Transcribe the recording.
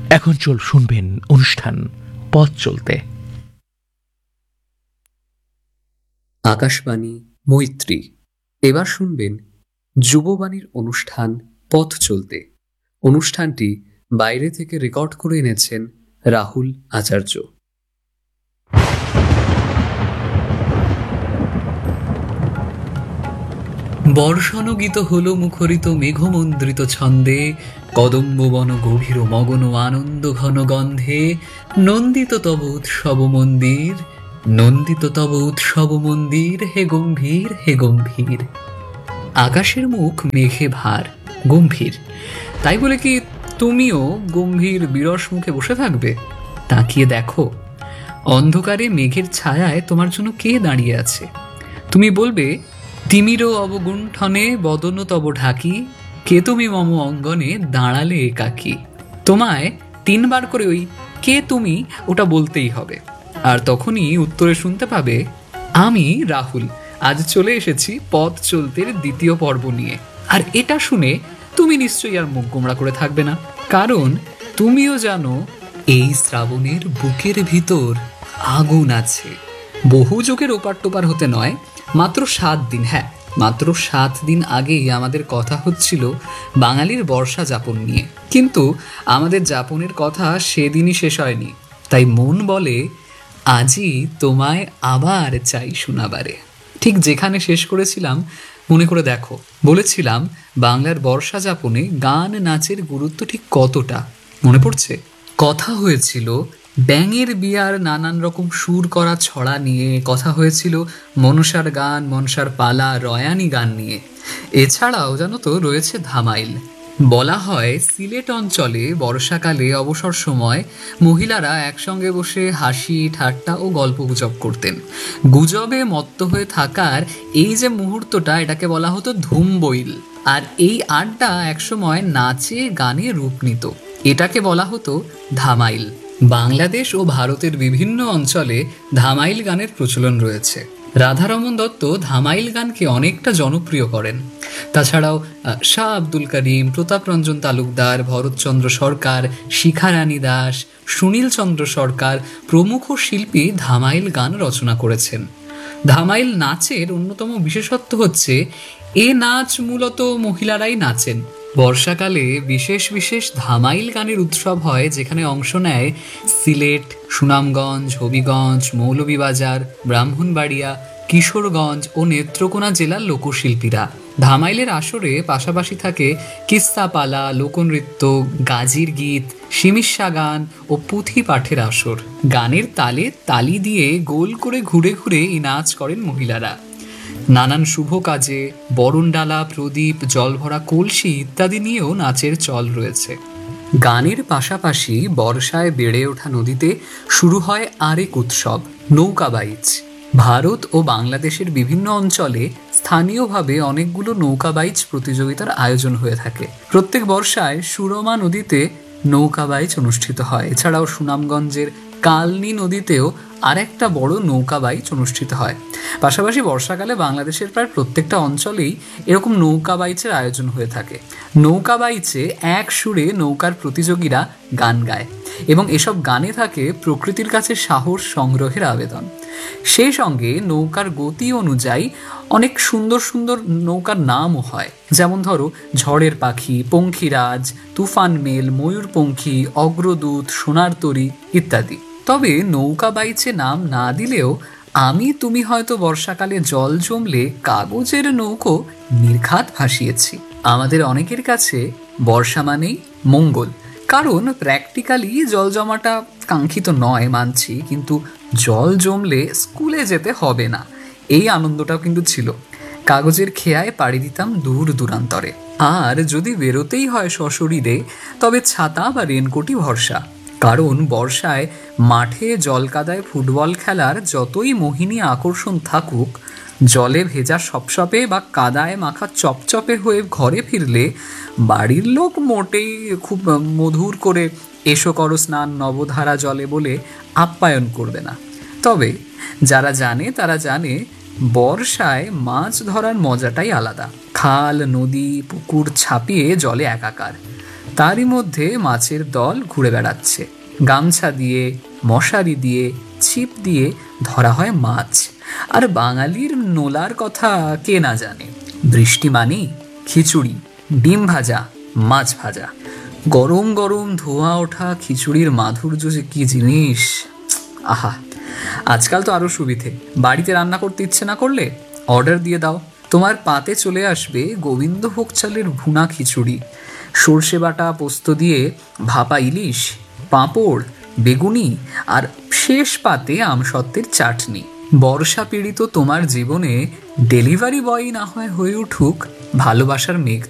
এখন শুনবেন অনুষ্ঠান পথ চলতে। আকাশবাণী মৈত্রী। এবার শুনবেন যুববাণীর অনুষ্ঠান পথ চলতে। অনুষ্ঠানটি বাইরে থেকে রেকর্ড করে এনেছেন রাহুল আচার্য। বর্ষণগীত হল মুখরিত মেঘমন্দ্রিত ছন্দে, কদম্ববন গভীর মগন আনন্দ ঘন গন্ধে, নন্দিত তব উৎসব মন্দির, নন্দিত তব উৎসব মন্দির, হে গম্ভীর হে গম্ভীর। আকাশের মুখ মেঘে ভার, গম্ভীর। তাই বলে কি তুমিও গম্ভীর বিরস মুখে বসে থাকবে? তাকিয়ে দেখো, অন্ধকারে মেঘের ছায়ায় তোমার জন্য কে দাঁড়িয়ে আছে। তুমি বলবে, তিমির অবগুণ্ঠনে বদন তব ঢাকি, কে তুমি মম অঙ্গনে দাঁড়ালে একাকী। তোমায় 3 বার করে ওই কে তুমি ওটা বলতেই হবে, আর তখনই উত্তরে শুনতে পাবে, আমি রাহুল আজ চলে এসেছি পথ চলতের 2য় পর্ব নিয়ে। আর এটা শুনে তুমি নিশ্চয়ই আর মুখ গোমড়া করে থাকবে না, কারণ তুমিও জানো এই শ্রাবণের বুকের ভিতর আগুন আছে। বহু যুগের ওপার টোপার হতে নয়, মাত্র 7 দিন, হ্যাঁ মাত্র 7 দিন আগেই আমাদের কথা হচ্ছিল বাঙালির বর্ষা যাপন নিয়ে। কিন্তু আমাদের যাপনের কথা সেদিনই শেষ হয়নি, তাই মন বলে আজই তোমায় আবার চাই শোনাবারে। ঠিক যেখানে শেষ করেছিলাম মনে করে দেখো। বলেছিলাম বাংলার বর্ষা যাপনে গান নাচের গুরুত্ব ঠিক কতটা মনে পড়ছে? কথা হয়েছিল ব্যাঙের বিয়ার নানান রকম সুর করা ছড়া নিয়ে, কথা হয়েছিল মনসার গান, মনসার পালা, রয়ানি গান নিয়ে। এছাড়াও জানো তো রয়েছে ধামাইল। বলা হয় সিলেট অঞ্চলে বর্ষাকালে অবসর সময় মহিলারা একসঙ্গে বসে হাসি ঠাট্টা ও গল্প গুজব করতেন। গুজবে মত্ত হয়ে থাকার এই যে মুহূর্তটা, এটাকে বলা হতো ধুমবইল। আর এই আড্ডা একসময় নাচে গানে রূপ নিত, এটাকে বলা হতো ধামাইল। বাংলাদেশ ও ভারতের বিভিন্ন অঞ্চলে ধামাইল গানের প্রচলন রয়েছে। রাধারমন দত্ত ধামাইল গানকে অনেকটা জনপ্রিয় করেন। তাছাড়াও শাহ আব্দুল করিম, প্রতাপ রঞ্জন তালুকদার, ভরতচন্দ্র সরকার, শিখা রানী দাস, সুনীল চন্দ্র সরকার প্রমুখ শিল্পী ধামাইল গান রচনা করেছেন। ধামাইল নাচের অন্যতম বিশেষত্ব হচ্ছে এ নাচ মূলত মহিলারাই নাচেন। বর্ষাকালে বিশেষ বিশেষ ধামাইল গানের উৎসব হয়, যেখানে অংশ নেয় সিলেট, সুনামগঞ্জ, হবিগঞ্জ, মৌলভীবাজার, ব্রাহ্মণবাড়িয়া, কিশোরগঞ্জ ও নেত্রকোনা জেলার লোকশিল্পীরা। ধামাইলের আসরে পাশাপাশি থাকে কিস্সাপালা, লোকনৃত্য, গাজির গীত, সিমিস্যা গান ও পুঁথি পাঠের আসর। গানের তালে তালি দিয়ে গোল করে ঘুরে ঘুরে এই নাচ করেন মহিলারা। নানান শুভ কাজে বরণডালা, প্রদীপ, জলভরা কলসি ইত্যাদি নিয়েও নাচের চল রয়েছে। গানের পাশাপাশি বর্ষায় বেড়ে ওঠা নদীতে শুরু হয় আরেক উৎসব, নৌকাবাইচ। ভারত ও বাংলাদেশের বিভিন্ন অঞ্চলে স্থানীয়ভাবে অনেকগুলো নৌকাবাইচ প্রতিযোগিতার আয়োজন হয়ে থাকে। প্রত্যেক বর্ষায় সুরমা নদীতে নৌকাবাইচ অনুষ্ঠিত হয়। এছাড়াও সুনামগঞ্জের কালনী নদীতেও আরেকটা বড় নৌকাবাইচ অনুষ্ঠিত হয়। পাশাপাশি বর্ষাকালে বাংলাদেশের প্রায় প্রত্যেকটা অঞ্চলেই এরকম নৌকাবাইচের আয়োজন হয়ে থাকে। নৌকাবাইচে এক সুরে নৌকার প্রতিযোগীরা গান গায় এবং এসব গানে থাকে প্রকৃতির কাছে সাহস সংগ্রহের আবেদন। সেই সঙ্গে নৌকার গতি অনুযায়ী অনেক সুন্দর সুন্দর নৌকার নামও হয়, যেমন ধরো ঝড়ের পাখি, পঙ্খিরাজ, তুফান মেল, ময়ূরপঙ্খী, অগ্রদূত, সোনার তরী ইত্যাদি। তবে নৌকা বাইচে নাম না দিলেও আমি তুমি হয়তো বর্ষাকালে জল জমলে কাগজের নৌকো নির্ঘাত ভাসিয়েছি। আমাদের অনেকের কাছে বর্ষা মানেই মঙ্গল, কারণ প্র্যাকটিক্যালি জল জমাটা কাঙ্ক্ষিত নয় মানছি, কিন্তু জল জমলে স্কুলে যেতে হবে না, এই আনন্দটাও কিন্তু ছিল। কাগজের খেয়ায় পাড়ি দিতাম দূর দূরান্তরে। আর যদি বেরোতেই হয় সশরীরে, তবে ছাতা বা রেনকোটই ভরসা, কারণ বর্ষায় মাঠে জলকাদায় ফুটবল খেলার যতই মোহিনী আকর্ষণ থাকুক, জলে ভেজা সপসপে বা কাদায় মাখা চপচপে হয়ে ঘরে ফিরলে বাড়ির লোক মোটেই খুব মধুর করে এসো করো স্নান নবধারা জলে বলে আপ্যায়ন করবে না। তবে যারা জানে তারা জানে বর্ষায় মাছ ধরার মজাটাই আলাদা। খাল, নদী, পুকুর ছাপিয়ে জলে একাকার। তারই মধ্যে মাছের দল ঘুরে বেড়াচ্ছে। গামছা দিয়ে, মশারি দিয়ে, ছিপ দিয়ে ধরা হয় মাছ। আর বাঙালির নোলার কথা কে না জানে। বৃষ্টি মানেই খিচুড়ি, ডিম ভাজা, মাছ ভাজা। গরম গরম ধোয়া ওঠা খিচুড়ির মাধুর্য যে কি জিনিস! আহা! আজকাল তো আরো সুবিধে। বাড়িতে রান্না করতে ইচ্ছে না করলে অর্ডার দিয়ে দাও, তোমার পাতে চলে আসবে গোবিন্দভোগ চালের ভুনা খিচুড়ি, সর্ষে বাটা পোস্ত দিয়ে ভাপা ইলিশ, পাঁপড়, বেগুনি, আর শেষ পাতে আমসত্ত্বের চাটনি। বর্ষা পীড়িত তোমার জীবনে ডেলিভারি বয় না হয় হয়ে উঠুক ভালোবাসার মেঘ